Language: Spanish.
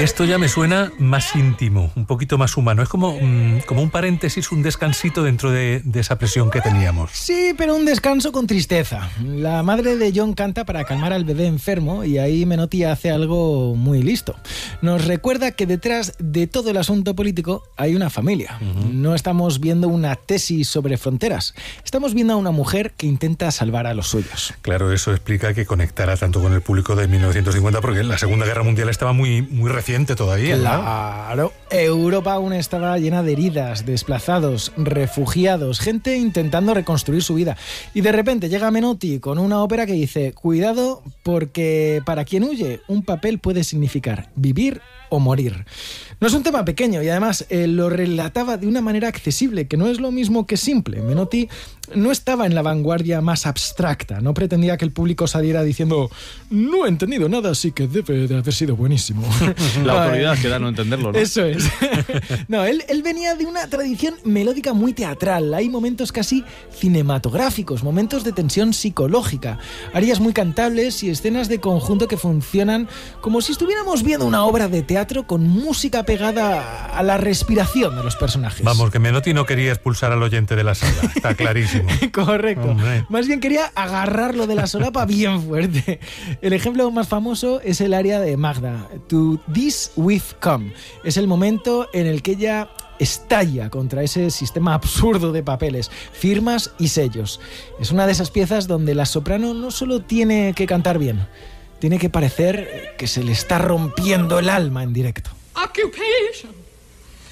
Esto ya me suena más íntimo, un poquito más humano. Es como un paréntesis, un descansito dentro de esa presión que teníamos. Sí, pero un descanso con tristeza. La madre de John canta para calmar al bebé enfermo y ahí Menotti hace algo muy listo. Nos recuerda que detrás de todo el asunto político hay una familia. No estamos viendo una tesis sobre fronteras. Estamos viendo a una mujer que intenta salvar a los suyos. Claro, eso explica que conectara tanto con el público de 1950, porque la Segunda Guerra Mundial estaba muy reciente todavía, ¿no? Claro, Europa aún estaba llena de heridas, desplazados, refugiados, gente intentando reconstruir su vida. Y de repente llega Menotti con una ópera que dice: cuidado, porque para quien huye, un papel puede significar vivir o morir. No es un tema pequeño y además lo relataba de una manera accesible, que no es lo mismo que simple. Menotti no estaba en la vanguardia más abstracta, no pretendía que el público saliera diciendo: no he entendido nada, así que debe de haber sido buenísimo. La autoridad que da no entenderlo, ¿no? Eso es. No, él venía de una tradición melódica muy teatral. Hay momentos casi cinematográficos, momentos de tensión psicológica, arias muy cantables y escenas de conjunto que funcionan como si estuviéramos viendo una obra de teatro con música pegada a la respiración de los personajes. Vamos, que Menotti no quería expulsar al oyente de la sala, está clarísimo. Correcto. Hombre. Más bien quería agarrarlo de la solapa bien fuerte. El ejemplo más famoso es el aria de Magda, To This We've Come. Es el momento en el que ella estalla contra ese sistema absurdo de papeles, firmas y sellos. Es una de esas piezas donde la soprano no solo tiene que cantar bien, tiene que parecer que se le está rompiendo el alma en directo. Occupation.